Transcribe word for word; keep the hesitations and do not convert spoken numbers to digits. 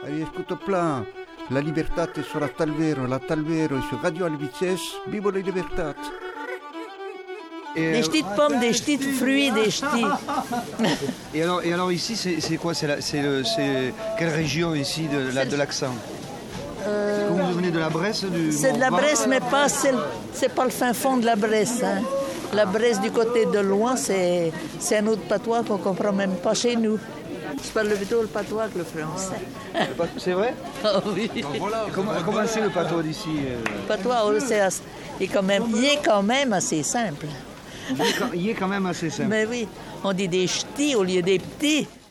Hai ascoltato plein. La libertate sur la Talvero, la Talvero et sur Radio Albices, vive la libertate. Des petites pommes, des petits fruits, des petits... Et alors, et alors ici, c'est, c'est quoi c'est, la, c'est, le, c'est quelle région ici de, la, de l'accent euh, Vous venez de la Bresse du C'est de la Bresse, mais pas, c'est, c'est pas le fin fond de la Bresse. Hein. La Bresse du côté de loin, c'est, c'est un autre patois qu'on ne comprend même pas chez nous. Je parle plutôt le patois que le français. Le pat- c'est vrai? Oh oui. Comment, comment c'est le patois d'ici euh... Le patois, oh, c'est assez, il, est quand même, il est quand même assez simple. Il est quand, il est quand même assez simple. Mais oui, on dit des ch'tis au lieu des petits.